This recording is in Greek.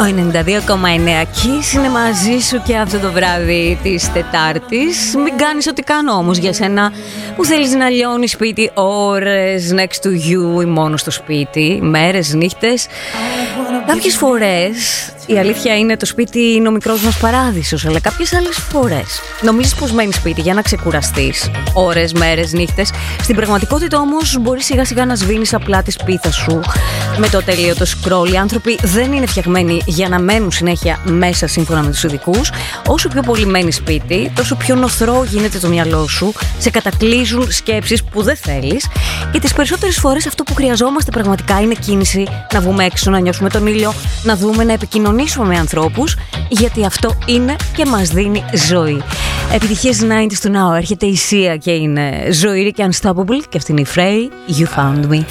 Ο 92,9 Kiss είναι μαζί σου και αυτό το βράδυ της Τετάρτης. Μην κάνεις ό,τι κάνω όμως για σένα που θέλεις να λιώνει σπίτι ώρες next to you ή μόνο στο σπίτι, μέρες, νύχτες. Κάποιες φορές η αλήθεια είναι το σπίτι είναι ο μικρός μας παράδεισος, αλλά κάποιες άλλες φορές νομίζεις πως μένεις σπίτι για να ξεκουραστείς ώρες, μέρες, νύχτες. Στην πραγματικότητα όμως μπορεί σιγά σιγά να σβήνεις απλά τη σπίθα σου με το ατελείωτο scroll. Οι άνθρωποι δεν είναι φτιαγμένοι για να μένουν συνέχεια μέσα σύμφωνα με τους ειδικούς. Όσο πιο πολύ μένεις σπίτι, τόσο πιο νοθρό γίνεται το μυαλό σου, σε κατακλείζουν σκέψεις που δεν θέλεις και τις περισσότερες φορές αυτό που χρειαζόμαστε πραγματικά είναι κίνηση, να βγούμε έξω, να νιώσουμε τον ήλιο, να δούμε, να επικοινωνήσουμε με ανθρώπους, γιατί αυτό είναι και μας δίνει ζωή. Επιτυχίες 90's του Now, έρχεται η Sia και είναι ζωηρή και unstoppable και αυτή είναι η Frey, You Found Me.